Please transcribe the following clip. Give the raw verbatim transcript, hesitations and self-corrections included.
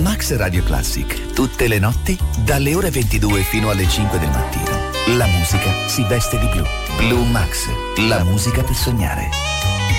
Max Radio Classic, tutte le notti dalle ore ventidue fino alle cinque del mattino. La musica si veste di blu. Blue Max, la musica per sognare.